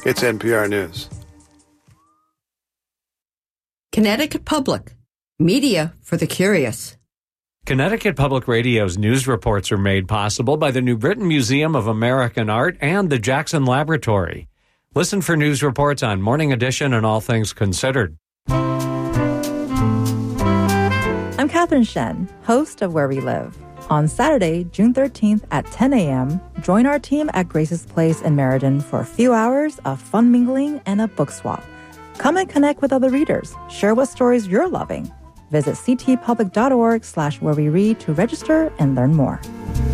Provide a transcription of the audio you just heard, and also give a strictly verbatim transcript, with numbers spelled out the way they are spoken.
It's N P R News. Connecticut Public, media for the curious. Connecticut Public Radio's news reports are made possible by the New Britain Museum of American Art and the Jackson Laboratory. Listen for news reports on Morning Edition and All Things Considered. I'm Catherine Shen, host of Where We Live. On Saturday, June thirteenth at ten a.m., join our team at Grace's Place in Meriden for a few hours of fun mingling and a book swap. Come and connect with other readers. Share what stories you're loving. Visit ctpublic.org slash where we read to register and learn more.